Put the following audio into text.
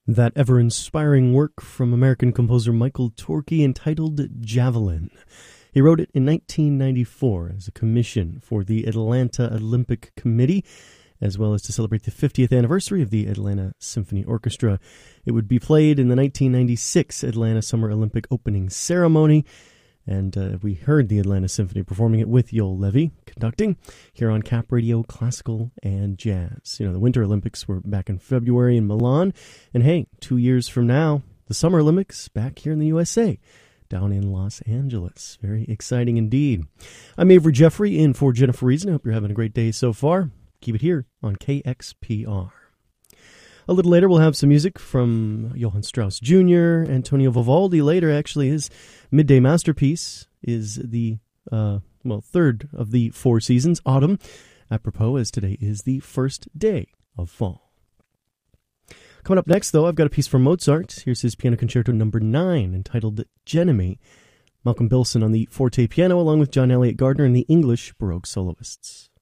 That ever-inspiring work from American composer Michael Torke entitled Javelin. He wrote it in 1994 as a commission for the Atlanta Olympic Committee, as well as to celebrate the 50th anniversary of the Atlanta Symphony Orchestra. It would be played in the 1996 Atlanta Summer Olympic opening ceremony, and we heard the Atlanta Symphony performing it with Yoel Levy conducting here on Cap Radio Classical and Jazz. You know, the Winter Olympics were back in February in Milan, and hey, 2 years from now, the Summer Olympics back here in the USA, down in Los Angeles. Very exciting indeed. I'm Avery Jeffrey in for Jennifer Reason. I hope you're having a great day so far. Keep it here on KXPR. A little later, we'll have some music from Johann Strauss Jr., Antonio Vivaldi. Later, actually, his midday masterpiece is the, third of the 4 seasons, autumn, apropos, as today is the first day of fall. Coming up next, though, I've got a piece from Mozart. Here's his Piano Concerto No. 9, entitled Geneme. Malcolm Bilson on the forte piano, along with John Elliott Gardner and the English Baroque soloists.